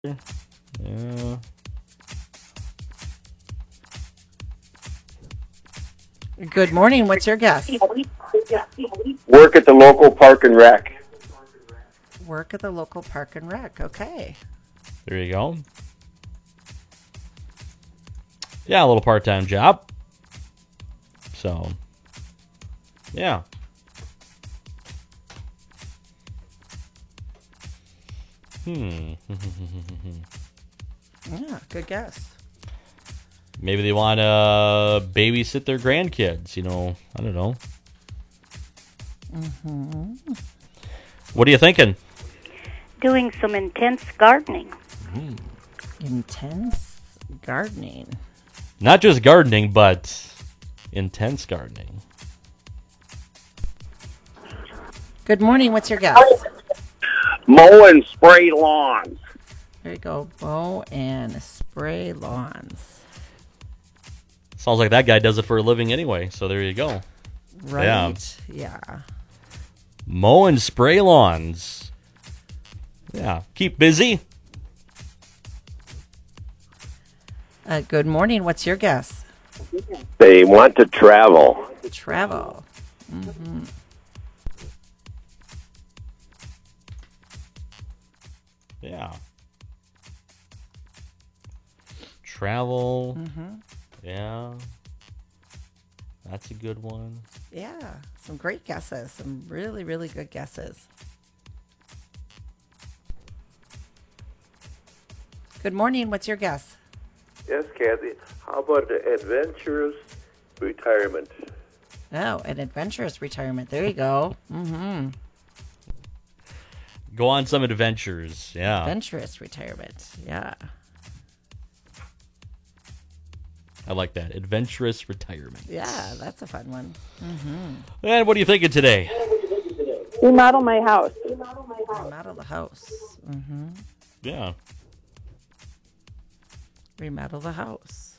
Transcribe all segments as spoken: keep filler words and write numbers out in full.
Yeah. Good morning. What's your guess? Work at the local park and rec. Work at the local park and rec. Okay. There you go. Yeah, a little part-time job. So, yeah. Hmm. Yeah, good guess. Maybe they want to babysit their grandkids, you know. I don't know. Mm-hmm. What are you thinking? Doing some intense gardening. Mm. Intense gardening. Not just gardening, but intense gardening. Good morning. What's your guess? Mow and spray lawns. There you go. Mow and spray lawns. Sounds like that guy does it for a living anyway, so there you go. Right? Yeah. yeah. Mow and spray lawns. Yeah. Keep busy. Uh, good morning. What's your guess? They want to travel. Travel. Mm-hmm. Yeah. Travel. Mm-hmm. Yeah. That's a good one. Yeah. Some great guesses. Some really, really good guesses. Good morning. What's your guess? Yes, Kathy. How about an adventurous retirement? Oh, an adventurous retirement. There you go. Mm-hmm. Go on some adventures. Yeah. Adventurous retirement. Yeah. I like that. Adventurous retirement. Yeah, that's a fun one. Mm-hmm. And what are you thinking today? Remodel my house. Remodel the house. Mm-hmm. Yeah. Remodel the house.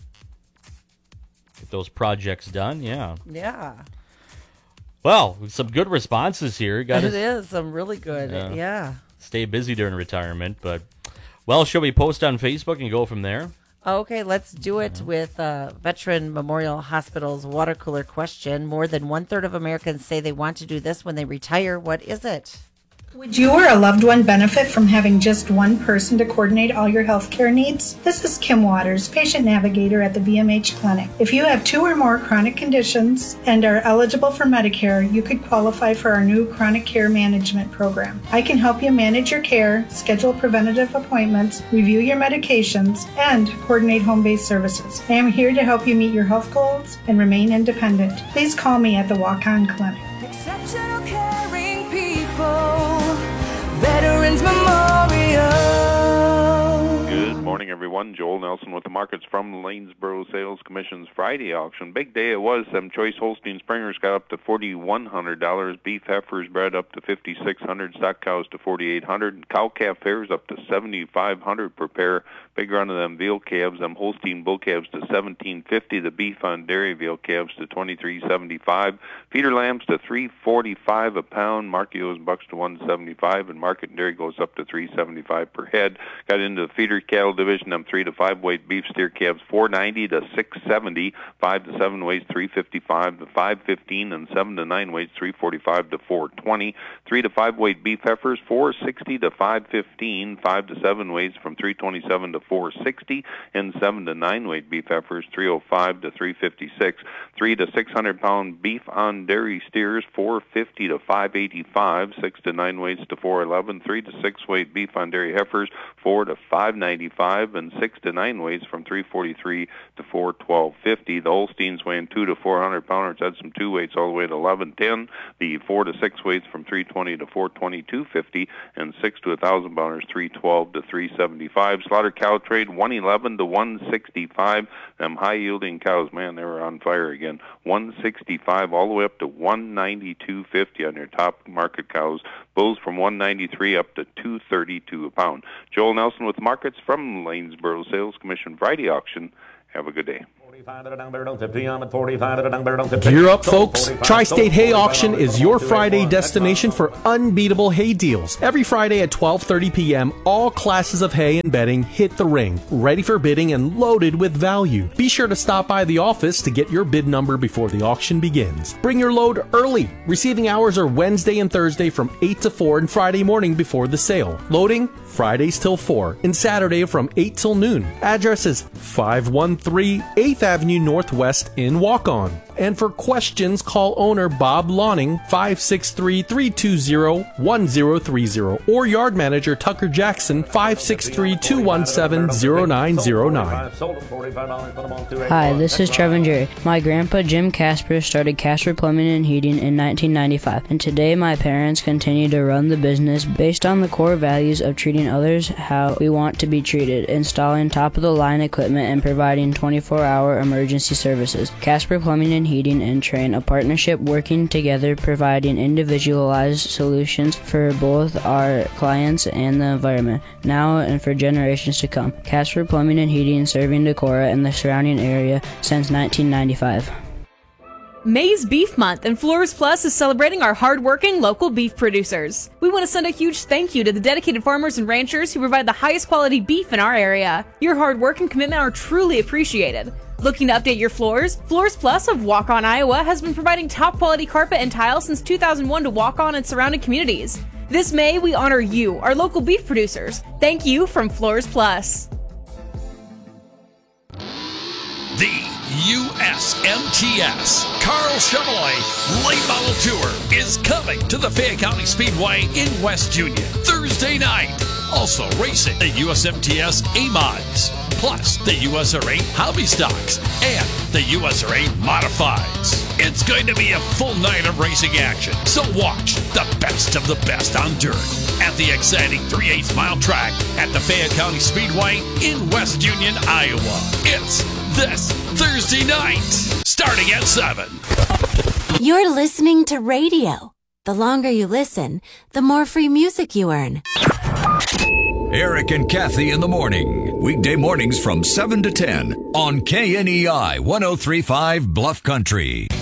Get those projects done. Yeah. Yeah. Well, some good responses here. Got It to is. Some really good. Yeah. Yeah. stay busy during retirement. But, well, shall we post on Facebook and go from there? Okay, let's do it with uh, Veteran Memorial Hospital's water cooler question. More than one third of Americans say they want to do this when they retire. What is it? Would you or a loved one benefit from having just one person to coordinate all your healthcare needs? This is Kim Waters, patient navigator at the V M H Clinic. If you have two or more chronic conditions and are eligible for Medicare, you could qualify for our new chronic care management program. I can help you manage your care, schedule preventative appointments, review your medications, and coordinate home-based services. I am here to help you meet your health goals and remain independent. Please call me at the Walk-On Clinic. Exceptional caring people. Veterans Memorial. Good morning, everyone. Joel Nelson with the markets from Lanesboro Sales Commission's Friday auction. Big day it was. Some choice Holstein Springers got up to four thousand one hundred dollars. Beef heifers bred up to five thousand six hundred dollars. Stock cows to four thousand eight hundred dollars. Cow calf pairs up to seven thousand five hundred dollars per pair. Big run of them veal calves, them Holstein bull calves to seventeen fifty. The beef on dairy veal calves to twenty-three seventy-five. Feeder lambs to three forty-five a pound. Markios bucks to one seventy-five, and market and dairy goes up to three seventy-five per head. Got into the feeder cattle division. Them three to five weight beef steer calves four ninety to six seventy. Five to seven weights three fifty-five. The five fifteen and seven to nine weights three forty-five to four twenty. Three to five weight beef heifers four sixty to five fifteen. Five to seven weights from three twenty-seven to four sixty, and seven to nine weight beef heifers three oh five to three fifty-six. Three to six hundred pound beef on dairy steers four fifty to five eighty-five. Six to nine weights to four eleven. Three to six weight beef on dairy heifers four to five ninety-five, and six to nine weights from three forty-three to four twelve fifty. The Holsteins weighing two to four hundred pounders had some two weights all the way to eleven ten. The four to six weights from three twenty to four twenty-two fifty, and six to a thousand pounders three twelve to three seventy-five. Slaughter cow trade one eleven to one sixty-five. Them high yielding cows, man, they were on fire again. one sixty-five all the way up to one ninety-two fifty on your top market cows. Bulls from one ninety-three up to two thirty-two a pound. Joel Nelson with markets from Lanesboro Sales Commission Friday auction. Have a good day. Gear up, folks. Tri-State Hay Auction is your Friday destination for unbeatable hay deals. Every Friday at twelve thirty p.m., all classes of hay and bedding hit the ring, ready for bidding and loaded with value. Be sure to stop by the office to get your bid number before the auction begins. Bring your load early. Receiving hours are Wednesday and Thursday from eight to four and Friday morning before the sale. Loading, Fridays till four and Saturday from eight till noon. Address is five one three eighth Avenue Northwest in Waukon. And for questions, call owner Bob Lawning, five six three, three two zero, one zero three zero, or yard manager Tucker Jackson, five six three, two one seven, zero nine zero nine. Hi, this is Trevin Jerry. My grandpa Jim Casper started Casper Plumbing and Heating in nineteen ninety-five, and today my parents continue to run the business based on the core values of treating others how we want to be treated, installing top-of-the-line equipment, and providing twenty-four hour emergency services. Casper Plumbing and Heating and Train, a partnership working together, providing individualized solutions for both our clients and the environment, now and for generations to come. Casper Plumbing and Heating, serving Decorah and the surrounding area since nineteen ninety-five. May's Beef Month, and Floors Plus is celebrating our hard-working local beef producers. We want to send a huge thank you to the dedicated farmers and ranchers who provide the highest quality beef in our area. Your hard work and commitment are truly appreciated. Looking to update your floors? Floors Plus of Waukon, Iowa has been providing top-quality carpet and tile since two thousand one to Waukon and surrounding communities. This May, we honor you, our local beef producers. Thank you from Floors Plus. The U S M T S Carl Chevrolet Late Model Tour is coming to the Fayette County Speedway in West Union Thursday night. Also racing the U S M T S A-Mods, plus the U S R A Hobby Stocks and the U S R A Modifieds. It's going to be a full night of racing action, so watch the best of the best on dirt at the exciting three eighths mile track at the Fayette County Speedway in West Union, Iowa. It's this Thursday night, starting at seven. You're listening to radio. The longer you listen, the more free music you earn. Eric and Kathy in the morning. Weekday mornings from seven to ten on K N E I one oh three point five Bluff Country.